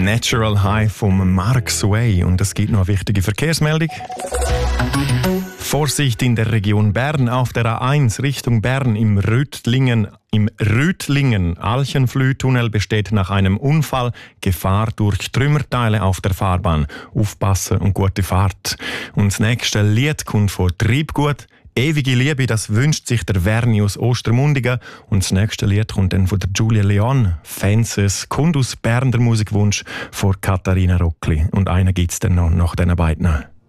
Natural High vom Mark Sway. Und es gibt noch eine wichtige Verkehrsmeldung. Vorsicht in der Region Bern auf der A1 Richtung Bern im Rüttlingen-Alchenflüh-Tunnel besteht nach einem Unfall Gefahr durch Trümmerteile auf der Fahrbahn. Aufpassen und gute Fahrt. Und das nächste Lied kommt von Treibgut. Ewige Liebe, das wünscht sich der Verni aus Ostermundigen. Und das nächste Lied kommt dann von der Julia Leon. Fences kommt aus Bern, der Musikwunsch von Katharina Rockli. Und einen gibt es dann noch nach diesen beiden.